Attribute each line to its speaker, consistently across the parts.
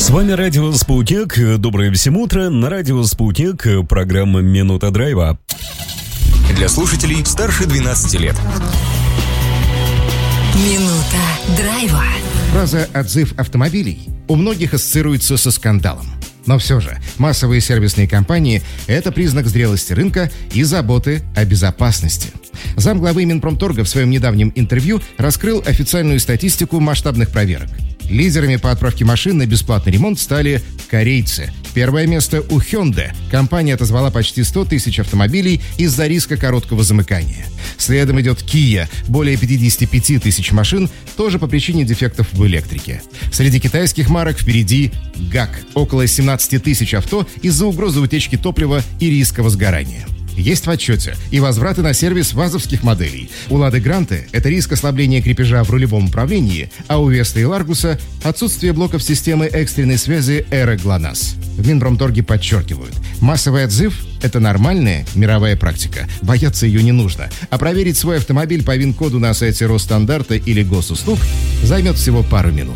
Speaker 1: С вами Радио Спутник. Доброе всем утро. На Радио Спутник программа «Минута драйва».
Speaker 2: Для слушателей старше 12 лет.
Speaker 3: Минута драйва.
Speaker 4: Фраза «отзыв автомобилей» у многих ассоциируется со скандалом. Но все же массовые сервисные компании – это признак зрелости рынка и заботы о безопасности. Замглавы Минпромторга в своем недавнем интервью раскрыл официальную статистику масштабных проверок. Лидерами по отправке машин на бесплатный ремонт стали корейцы. Первое место у Hyundai. Компания отозвала почти 100 тысяч автомобилей из-за риска короткого замыкания. Следом идет Kia. Более 55 тысяч машин, тоже по причине дефектов в электрике. Среди китайских марок впереди GAC. Около 17 тысяч авто из-за угрозы утечки топлива и риска возгорания. Есть в отчете и возвраты на сервис вазовских моделей. У Лады Гранты это риск ослабления крепежа в рулевом управлении, а у Веста и Ларгуса отсутствие блоков системы экстренной связи Эра ГЛОНАСС. В Минпромторге подчеркивают, массовый отзыв – это нормальная мировая практика. Бояться ее не нужно. А проверить свой автомобиль по ВИН-коду на сайте Росстандарта или Госуслуг займет всего пару минут.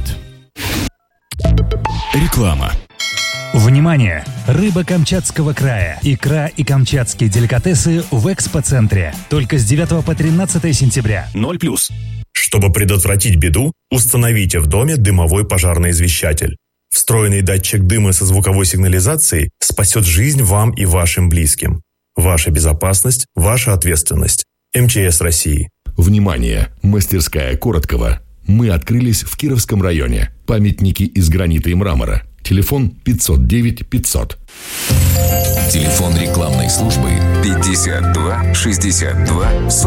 Speaker 1: Реклама.
Speaker 5: Внимание! Рыба Камчатского края, икра и камчатские деликатесы в экспоцентре. Только с 9 по 13 сентября.
Speaker 6: 0+. Чтобы предотвратить беду, установите в доме дымовой пожарный извещатель. Встроенный датчик дыма со звуковой сигнализацией спасет жизнь вам и вашим близким. Ваша безопасность – ваша ответственность. МЧС России.
Speaker 7: Внимание! Мастерская Короткова. Мы открылись в Кировском районе. Памятники из гранита и мрамора. Телефон 509 500.
Speaker 2: Телефон рекламной службы 52 62